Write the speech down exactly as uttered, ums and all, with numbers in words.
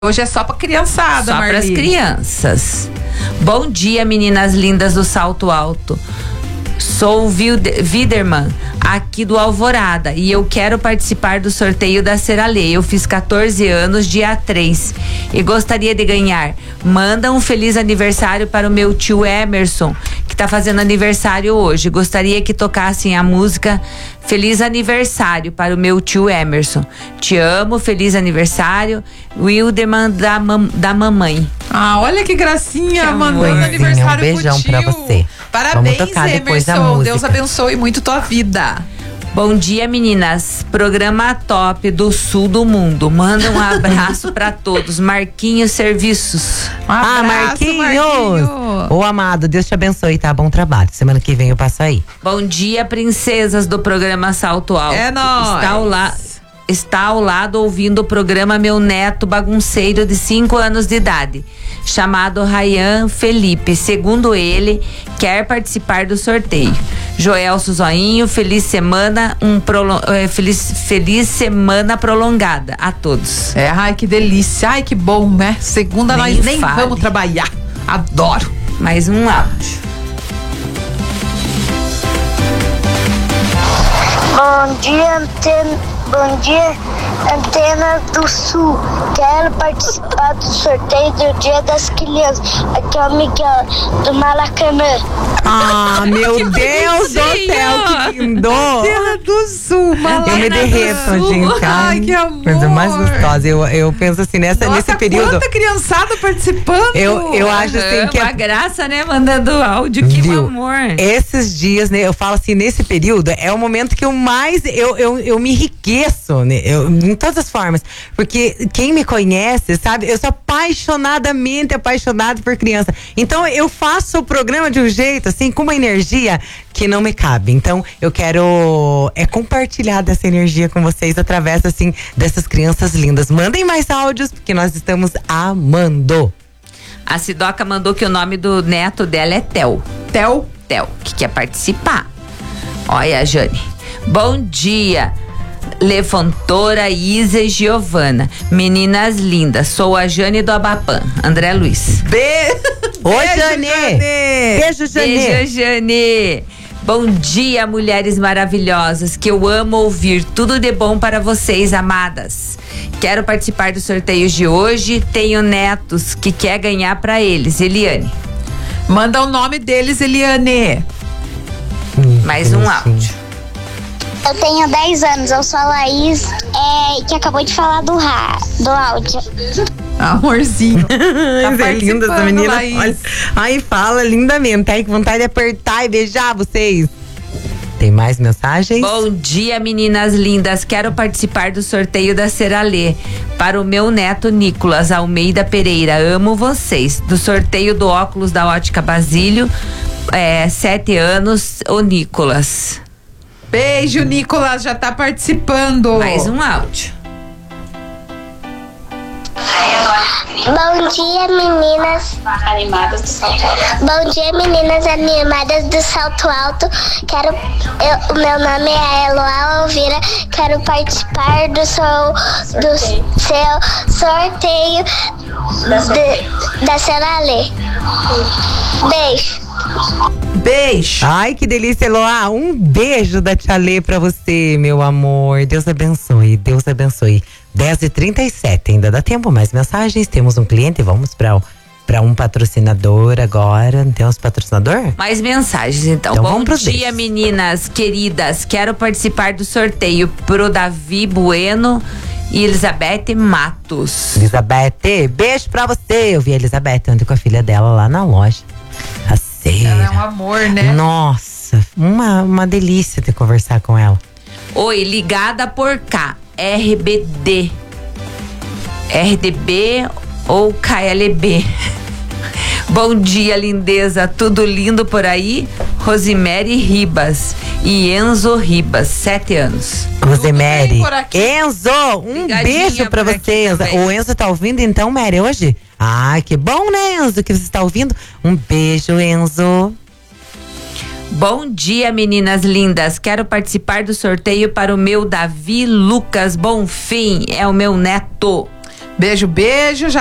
Hoje é só pra criançada, Só Marli. pras crianças. Bom dia, meninas lindas do Salto Alto. Sou o Widerman, aqui do Alvorada, e eu quero participar do sorteio da Seralê. Eu fiz catorze anos, dia três, e gostaria de ganhar. Manda um feliz aniversário para o meu tio Emerson, que tá fazendo aniversário hoje. Gostaria que tocassem a música Feliz Aniversário para o meu tio Emerson. Te amo, feliz aniversário, Wilderman da, mam, da mamãe. Ah, olha que gracinha, Que mandando amor. aniversário Um beijão pro tio. pra você. Parabéns, Vamos tocar depois a Emerson. música. Deus abençoe muito tua vida. Bom dia, meninas. Programa top do sul do mundo. Manda um abraço pra todos. Marquinhos Serviços. Um Ah, abraço, Marquinhos! Marquinhos. Ô, amado, Deus te abençoe, tá? Bom trabalho. Semana que vem eu passo aí. Bom dia, princesas do programa Salto Alto. É nóis. Está ao, la... Está ao lado ouvindo o programa meu neto bagunceiro de cinco anos de idade, chamado Ryan Felipe. Segundo ele, quer participar do sorteio. Joel Suzoinho, feliz semana, um prolo... é, feliz, feliz semana prolongada a todos. É, ai, que delícia. Ai, que bom, né? Segunda Nem nós nem fale. vamos trabalhar. Adoro. Mais um áudio. Bom dia, antena. Bom dia, Antena do Sul. Quero participar do sorteio do Dia das Crianças. Aqui é o Miguel, do Maracanã. Ah, meu Deus do céu, que lindo! Antena do Sul, Eu me Maracanã derreto, do Sul. gente. Ai, que amor. Coisa mais gostosa. Eu, eu penso assim, nessa, Nossa, nesse período. quanta criançada participando. Eu, eu acho assim que. Uma é- graça, né? Mandando áudio, que Viu? amor. Esses dias, né? Eu falo assim, nesse período é o momento que eu mais eu, eu, eu me enriqueço, né? Eu, em todas as formas. Porque quem me conhece, sabe? Eu sou apaixonadamente apaixonada por criança. Então eu faço o programa de um jeito, assim, com uma energia que não me cabe. Então eu quero é compartilhar dessa energia com vocês através, assim, dessas crianças lindas. Mandem mais áudios, porque nós estamos amando. A Sidoca mandou que o nome do neto dela é Theo. Theo. Theo, que quer participar. Olha, Jane. Bom dia, Levantora, Isa e Giovana. Meninas lindas, sou a Jane do Abapã. André Luiz. Be... Oi, Beijo, Jane! Beijo, Jane! Beijo, Jane. Bom dia, mulheres maravilhosas, que eu amo ouvir. Tudo de bom para vocês, amadas. Quero participar dos sorteios de hoje. Tenho netos que quer ganhar para eles. Eliane. Manda o nome deles, Eliane. Hum, Mais um áudio. Eu tenho dez anos, eu sou a Laís, é, que acabou de falar do, ra, do áudio. Amorzinho. Mas é linda essa participando, menina. Laís. Olha, ai, fala lindamente. Ai, que vontade de apertar e beijar vocês. Tem mais mensagens? Bom dia, meninas lindas. Quero participar do sorteio da Seralê para o meu neto Nicolas Almeida Pereira. Amo vocês. Do sorteio do óculos da Ótica Basílio, é, sete anos, o Nicolas. Beijo, Nicolas, já tá participando. Mais um áudio. Bom dia, meninas Animadas do Salto Alto. Bom dia, meninas animadas do Salto Alto. Quero, eu, o meu nome é Eloá Alvira. Quero participar do seu, do seu sorteio de, da Seralê. Beijo. Beijo. Ai, que delícia, Eloá. Um beijo da Tia Lê pra você, meu amor. Deus abençoe, Deus abençoe. dez e trinta e sete, ainda dá tempo, mais mensagens. Temos um cliente, vamos pra, pra um patrocinador agora. Temos patrocinador? Mais mensagens, então. Então Bom vamos pros dia, beijos. meninas queridas. Quero participar do sorteio pro Davi Bueno e Elizabeth Matos. Elizabeth, beijo pra você. Eu vi a Elizabeth ontem com a filha dela lá na loja. A cera. Ela é um amor, né? Nossa, uma, uma delícia ter conversar com ela. Oi, ligada por cá. R B D. R D B ou K L B. Bom dia, lindeza. Tudo lindo por aí? Rosemary Ribas e Enzo Ribas, sete anos. Rosemary. bem por aqui? Enzo, um Ligadinha beijo pra por você, aqui Enzo. também. O Enzo tá ouvindo então, Mary, hoje? Ah, que bom, né, Enzo, que você está ouvindo. Um beijo, Enzo. Bom dia, meninas lindas. Quero participar do sorteio para o meu Davi Lucas Bonfim. É o meu neto. Beijo, beijo. Já